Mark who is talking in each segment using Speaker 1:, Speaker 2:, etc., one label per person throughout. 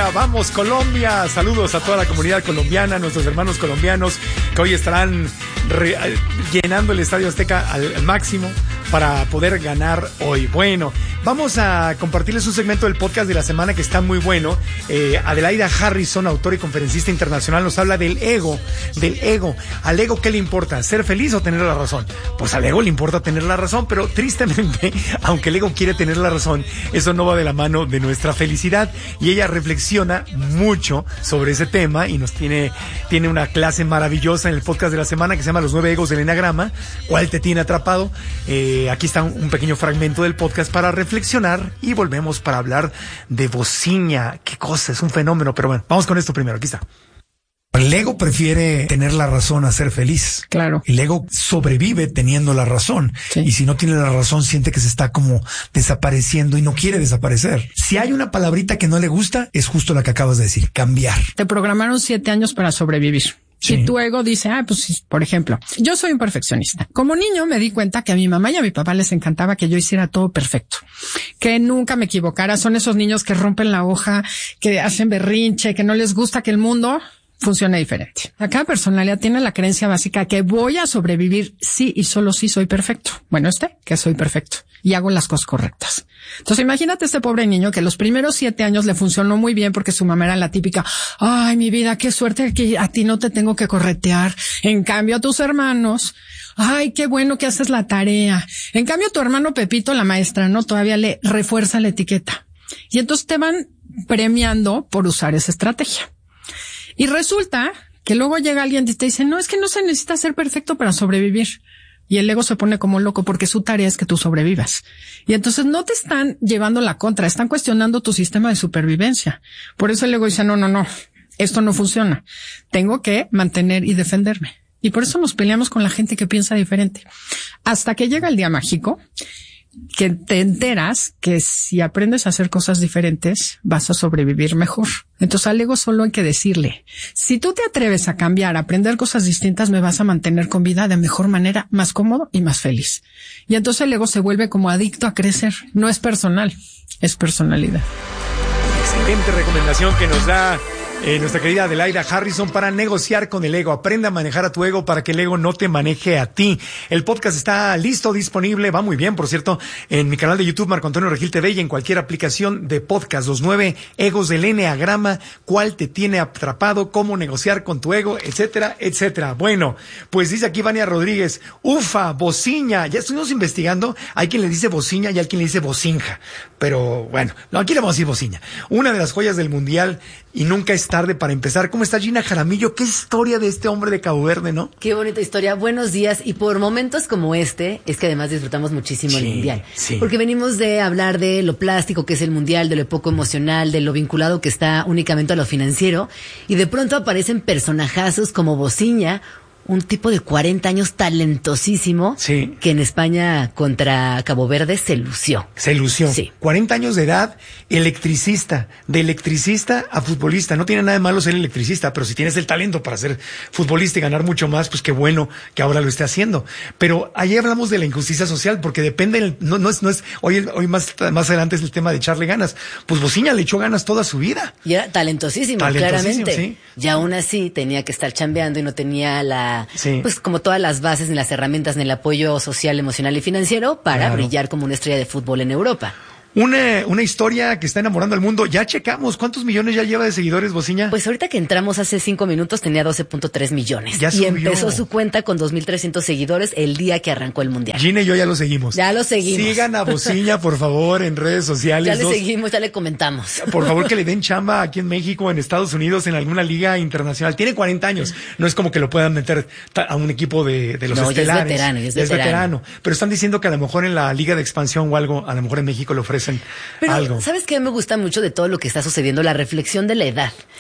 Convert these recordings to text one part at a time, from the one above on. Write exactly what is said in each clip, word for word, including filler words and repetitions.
Speaker 1: Colombia, vamos Colombia. Saludos a toda la comunidad colombiana, nuestros hermanos colombianos que hoy estarán re, llenando el Estadio Azteca al, al máximo para poder ganar hoy. Bueno, vamos a compartirles un segmento del podcast de la semana que está muy bueno. Eh, Adelaida Harrison, autora y conferencista internacional, nos habla del ego, del ego. ¿Al ego qué le importa? ¿Ser feliz o tener la razón? Pues al ego le importa tener la razón, pero tristemente, aunque el ego quiere tener la razón, eso no va de la mano de nuestra felicidad. Y ella reflexiona mucho sobre ese tema y nos tiene, tiene una clase maravillosa en el podcast de la semana que se llama Los nueve egos del Enagrama. ¿Cuál te tiene atrapado? Eh, aquí está un, un pequeño fragmento del podcast para reflexionar y volvemos para hablar de bociña. Qué cosa, es un fenómeno, pero bueno, vamos con esto primero, aquí está. El ego prefiere tener la razón a ser feliz.
Speaker 2: Claro.
Speaker 1: El ego sobrevive teniendo la razón.
Speaker 2: Sí.
Speaker 1: Y si no tiene la razón, siente que se está como desapareciendo y no quiere desaparecer. Si hay una palabrita que no le gusta, es justo la que acabas de decir, cambiar.
Speaker 2: Te programaron siete años para sobrevivir.
Speaker 1: Sí.
Speaker 2: Y tu ego dice, ah, pues, por ejemplo, yo soy un perfeccionista. Como niño me di cuenta que a mi mamá y a mi papá les encantaba que yo hiciera todo perfecto, que nunca me equivocara. Son esos niños que rompen la hoja, que hacen berrinche, que no les gusta que el mundo funciona diferente. Cada personalidad tiene la creencia básica que voy a sobrevivir sí y solo si soy perfecto. Bueno, este, que soy perfecto y hago las cosas correctas. Entonces imagínate este pobre niño que los primeros siete años le funcionó muy bien porque su mamá era la típica, ay, mi vida, qué suerte que a ti no te tengo que corretear. En cambio a tus hermanos, ay, qué bueno que haces la tarea. En cambio tu hermano Pepito, la maestra, no, todavía le refuerza la etiqueta. Y entonces te van premiando por usar esa estrategia. Y resulta que luego llega alguien y te dice, no, es que no se necesita ser perfecto para sobrevivir. Y el ego se pone como loco porque su tarea es que tú sobrevivas. Y entonces no te están llevando la contra, están cuestionando tu sistema de supervivencia. Por eso el ego dice, no, no, no, esto no funciona. Tengo que mantener y defenderme. Y por eso nos peleamos con la gente que piensa diferente. Hasta que llega el día mágico, que te enteras que si aprendes a hacer cosas diferentes, vas a sobrevivir mejor. Entonces al ego solo hay que decirle, si tú te atreves a cambiar, a aprender cosas distintas, me vas a mantener con vida de mejor manera, más cómodo y más feliz. Y entonces el ego se vuelve como adicto a crecer. No es personal, es personalidad.
Speaker 1: Excelente recomendación que nos da Eh, nuestra querida Adelaida Harrison para negociar con el ego. Aprenda a manejar a tu ego para que el ego no te maneje a ti. El podcast está listo, disponible, va muy bien, por cierto, en mi canal de YouTube, Marco Antonio Regil T V, y en cualquier aplicación de podcast. Los nueve egos del Eneagrama, cuál te tiene atrapado, cómo negociar con tu ego, etcétera, etcétera. Bueno, pues dice aquí Vania Rodríguez, ufa, bociña. Ya estuvimos investigando, hay quien le dice bociña y hay quien le dice bocinja. Pero bueno, no, aquí le vamos a decir bociña. Una de las joyas del mundial y nunca es tarde para empezar. ¿Cómo está Gina Jaramillo? Qué historia de este hombre de Cabo Verde, ¿no?
Speaker 3: Qué bonita historia. Buenos días. Y por momentos como este, es que además disfrutamos muchísimo sí, el Mundial.
Speaker 1: Sí.
Speaker 3: Porque venimos de hablar de lo plástico que es el Mundial, de lo poco emocional, de lo vinculado que está únicamente a lo financiero. Y de pronto aparecen personajazos como Bociña, un tipo de cuarenta años talentosísimo, sí, que en España contra Cabo Verde se lució.
Speaker 1: Se lució.
Speaker 3: Sí.
Speaker 1: cuarenta años de edad, electricista, de electricista a futbolista. No tiene nada de malo ser electricista, pero si tienes el talento para ser futbolista y ganar mucho más, pues qué bueno que ahora lo esté haciendo. Pero ahí hablamos de la injusticia social, porque depende, el, no, no es, no es, hoy, hoy más, más adelante es el tema de echarle ganas. Pues Bociña le echó ganas toda su vida.
Speaker 3: Y era talentosísimo,
Speaker 1: talentosísimo
Speaker 3: claramente.
Speaker 1: Sí.
Speaker 3: Y aún así tenía que estar chambeando y no tenía la, Sí. pues como todas las bases ni las herramientas ni el apoyo social, emocional y financiero para claro. brillar como una estrella de fútbol en Europa.
Speaker 1: Una, una historia que está enamorando al mundo. Ya checamos, ¿cuántos millones ya lleva de seguidores, Bociña?
Speaker 3: Pues ahorita que entramos hace cinco minutos tenía doce punto tres millones.
Speaker 1: Ya
Speaker 3: y
Speaker 1: subió.
Speaker 3: Empezó su cuenta con dos mil trescientos seguidores el día que arrancó el Mundial.
Speaker 1: Gina y yo ya lo seguimos.
Speaker 3: Ya lo seguimos.
Speaker 1: Sigan a Bociña, por favor, en redes sociales.
Speaker 3: Ya le
Speaker 1: Dos.
Speaker 3: seguimos, ya le comentamos.
Speaker 1: Por favor, que le den chamba aquí en México, en Estados Unidos, en alguna liga internacional. Tiene cuarenta años. No es como que lo puedan meter a un equipo de, de los
Speaker 3: no,
Speaker 1: estelares.
Speaker 3: Ya es veterano, ya es,
Speaker 1: ya es
Speaker 3: veterano.
Speaker 1: veterano. Pero están diciendo que a lo mejor en la liga de expansión o algo, a lo mejor en México le ofrecen
Speaker 3: Pero,
Speaker 1: algo.
Speaker 3: ¿sabes qué me gusta mucho de todo lo que está sucediendo? La reflexión de la edad.
Speaker 1: Ajá.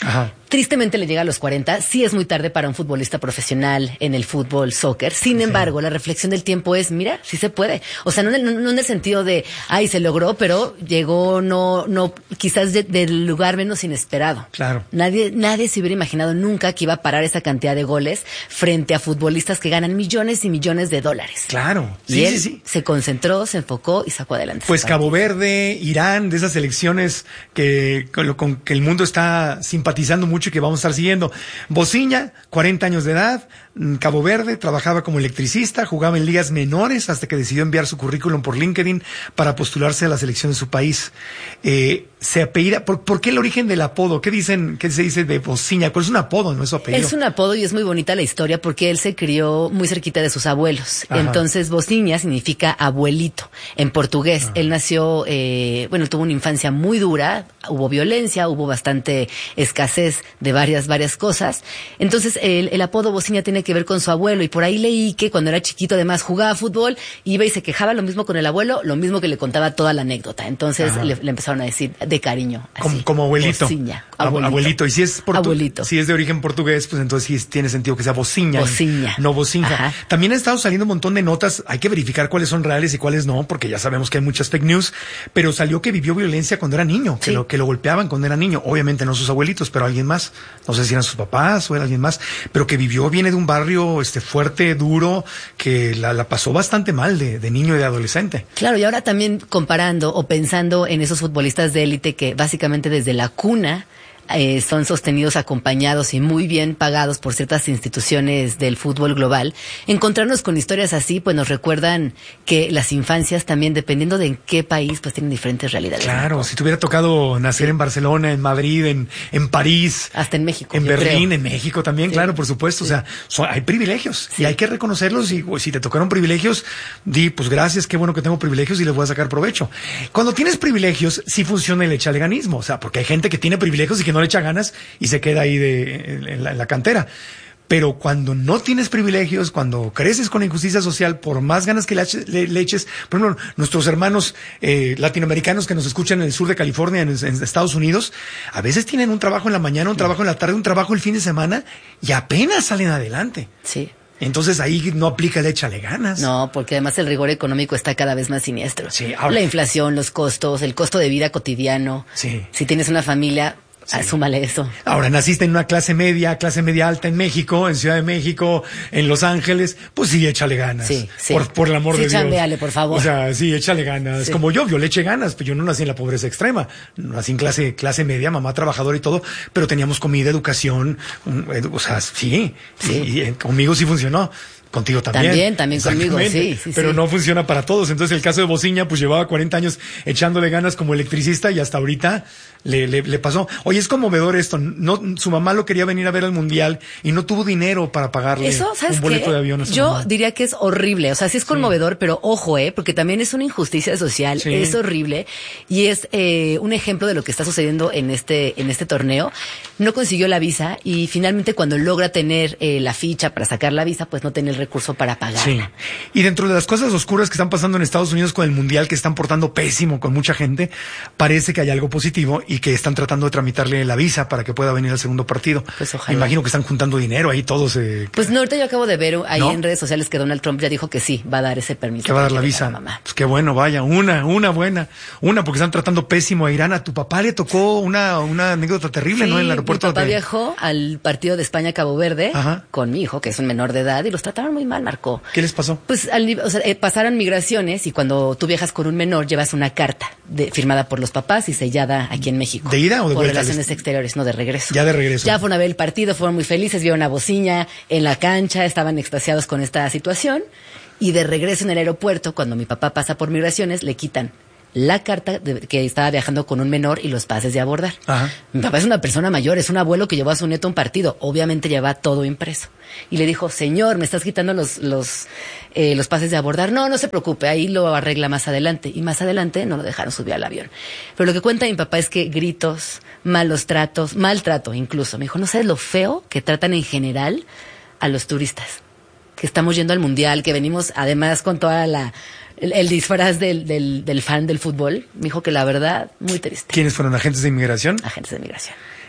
Speaker 3: Tristemente le llega a los cuarenta, sí es muy tarde para un futbolista profesional en el fútbol, soccer. Sin sí. embargo, la reflexión del tiempo es, mira, sí se puede. O sea, no en el, no en el sentido de, ay, se logró, pero llegó, no, no, quizás de, del lugar menos inesperado.
Speaker 1: Claro.
Speaker 3: Nadie, nadie se hubiera imaginado nunca que iba a parar esa cantidad de goles frente a futbolistas que ganan millones y millones de dólares.
Speaker 1: Claro.
Speaker 3: Y
Speaker 1: sí,
Speaker 3: él
Speaker 1: sí, sí.
Speaker 3: se concentró, se enfocó y sacó adelante.
Speaker 1: Pues Cabo Verde, Irán, de esas selecciones que, con, con que el mundo está simpatizando mucho y que vamos a estar siguiendo. Bociña, cuarenta años de edad, Cabo Verde, trabajaba como electricista, jugaba en ligas menores hasta que decidió enviar su currículum por LinkedIn para postularse a la selección de su país. Eh, se apellida, ¿por, ¿por qué el origen del apodo? ¿Qué dicen, qué se dice de Bociña? ¿Cuál es un apodo, no es su apellido?
Speaker 3: Es un apodo y es muy bonita la historia porque él se crió muy cerquita de sus abuelos. Ajá. Entonces, Bociña significa abuelito en portugués. Ajá. Él nació, eh, bueno, tuvo una infancia muy dura, hubo violencia, hubo bastante escasez de varias, varias cosas. Entonces, el, el apodo Bociña tiene que ver con su abuelo y por ahí leí que cuando era chiquito además jugaba fútbol, iba y se quejaba lo mismo con el abuelo, lo mismo que le contaba toda la anécdota. Entonces le, le empezaron a decir de cariño. Así,
Speaker 1: como, como abuelito.
Speaker 3: Bociña,
Speaker 1: abuelito. Abuelito. Y si es portu-
Speaker 3: abuelito.
Speaker 1: Si es de origen portugués, pues entonces sí tiene sentido que sea Bociña.
Speaker 3: Bociña.
Speaker 1: No Bocinja.
Speaker 3: Ajá.
Speaker 1: También han estado saliendo un montón de notas, hay que verificar cuáles son reales y cuáles no, porque ya sabemos que hay muchas fake news, pero salió que vivió violencia cuando era niño,
Speaker 3: sí.
Speaker 1: que lo, que lo golpeaban cuando era niño. Obviamente no sus abuelitos, pero alguien más. No sé si eran sus papás o era alguien más, pero que vivió, viene de un barrio este fuerte, duro, que la, la pasó bastante mal de, de niño y de adolescente.
Speaker 3: Claro, y ahora también comparando o pensando en esos futbolistas de élite que básicamente desde la cuna Eh, son sostenidos, acompañados y muy bien pagados por ciertas instituciones del fútbol global. Encontrarnos con historias así, pues nos recuerdan que las infancias también, dependiendo de en qué país, pues tienen diferentes realidades.
Speaker 1: Claro, si te hubiera tocado nacer sí. en Barcelona, en Madrid, en, en París.
Speaker 3: Hasta en México.
Speaker 1: En Berlín,
Speaker 3: creo.
Speaker 1: en México también, sí. claro, por supuesto. Sí. O sea, son, hay privilegios sí. y hay que reconocerlos y si te tocaron privilegios, di, pues gracias, qué bueno que tengo privilegios y les voy a sacar provecho. Cuando tienes privilegios, sí funciona el echaleganismo, o sea, porque hay gente que tiene privilegios y que no le echa ganas y se queda ahí de, en, la, en la cantera. Pero cuando no tienes privilegios, cuando creces con injusticia social, por más ganas que le, le, le eches, por ejemplo, nuestros hermanos eh, latinoamericanos que nos escuchan en el sur de California, en, en Estados Unidos, a veces tienen un trabajo en la mañana, un trabajo en la tarde, un trabajo el fin de semana y apenas salen adelante.
Speaker 3: Sí.
Speaker 1: Entonces ahí no aplica el échale ganas.
Speaker 3: No, porque además el rigor económico está cada vez más siniestro.
Speaker 1: Sí, ahora,
Speaker 3: la inflación, los costos, el costo de vida cotidiano.
Speaker 1: Sí.
Speaker 3: Si tienes una familia, sí. súmale eso.
Speaker 1: Ahora, naciste en una clase media, clase media alta en México, en Ciudad de México, en Los Ángeles, pues sí, échale ganas.
Speaker 3: Sí, sí.
Speaker 1: Por, por el amor
Speaker 3: sí,
Speaker 1: de Dios.
Speaker 3: Chambeale, por favor.
Speaker 1: O sea, sí, échale ganas. Sí. Como yo, yo le eché ganas, pues yo no nací en la pobreza extrema. Nací en clase, clase media, mamá trabajadora y todo, pero teníamos comida, educación, o sea, sí. sí. Y, y conmigo sí funcionó. Contigo también.
Speaker 3: También, también conmigo, sí, sí.
Speaker 1: Pero
Speaker 3: sí.
Speaker 1: no funciona para todos. Entonces el caso de Bociña, pues llevaba cuarenta años echándole ganas como electricista y hasta ahorita le, le, le pasó. Oye, es conmovedor esto. No, su mamá lo quería venir a ver al mundial y no tuvo dinero para pagarle
Speaker 3: Eso, ¿sabes
Speaker 1: un boleto
Speaker 3: qué?
Speaker 1: de avión a su
Speaker 3: Yo
Speaker 1: mamá.
Speaker 3: diría que es horrible. O sea, sí es conmovedor, sí. pero ojo, eh, porque también es una injusticia social.
Speaker 1: Sí.
Speaker 3: Es horrible y es eh, un ejemplo de lo que está sucediendo en este, en este torneo. No consiguió la visa y finalmente cuando logra tener eh, la ficha para sacar la visa, pues no tiene el recurso para pagar.
Speaker 1: Sí. Y dentro de las cosas oscuras que están pasando en Estados Unidos con el mundial, que están portando pésimo con mucha gente, parece que hay algo positivo y que están tratando de tramitarle la visa para que pueda venir al segundo partido.
Speaker 3: Pues ojalá.
Speaker 1: Me imagino que están juntando dinero ahí todos. Eh,
Speaker 3: pues no, ahorita yo acabo de ver ahí
Speaker 1: ¿no?
Speaker 3: en redes sociales que Donald Trump ya dijo que sí, va a dar ese permiso.
Speaker 1: Que va a dar la visa.
Speaker 3: Mamá.
Speaker 1: Pues qué bueno, vaya, una, una buena, una porque están tratando pésimo a Irán. A tu papá le tocó una, una anécdota terrible,
Speaker 3: sí,
Speaker 1: ¿no? En el aeropuerto.
Speaker 3: Mi papá
Speaker 1: de...
Speaker 3: viajó al partido de España-Cabo Verde Ajá. con mi hijo, que es un menor de edad, y los trataron muy mal, Marco.
Speaker 1: ¿Qué les pasó?
Speaker 3: Pues al, o sea, eh, pasaron migraciones y cuando tú viajas con un menor llevas una carta de, firmada por los papás y sellada aquí en México.
Speaker 1: ¿De ida o de
Speaker 3: por
Speaker 1: vuelta?
Speaker 3: Relaciones exteriores, no de regreso.
Speaker 1: Ya de regreso.
Speaker 3: Ya fueron a ver el partido, fueron muy felices, vieron a Bociña en la cancha, estaban extasiados con esta situación y de regreso en el aeropuerto, cuando mi papá pasa por migraciones, le quitan la carta de que estaba viajando con un menor y los pases de abordar.
Speaker 1: Ajá.
Speaker 3: Mi papá es una persona mayor, es un abuelo que llevó a su nieto a un partido, obviamente lleva todo impreso. Y le dijo, señor, me estás quitando los los eh, los pases de abordar. No, no se preocupe, ahí lo arregla más adelante. Y más adelante no lo dejaron subir al avión. Pero lo que cuenta mi papá es que gritos, malos tratos, maltrato incluso. Me dijo, no sabes lo feo que tratan en general a los turistas. Que estamos yendo al mundial, que venimos además con toda la... El, el disfraz del, del, del fan del fútbol. Me dijo que la verdad, muy triste.
Speaker 1: ¿Quiénes fueron? ¿Agentes de inmigración?
Speaker 3: Agentes de inmigración.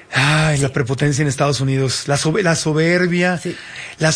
Speaker 1: Ay,
Speaker 3: Sí.
Speaker 1: la prepotencia en Estados Unidos, la, sobe- la soberbia,
Speaker 3: Sí.
Speaker 1: la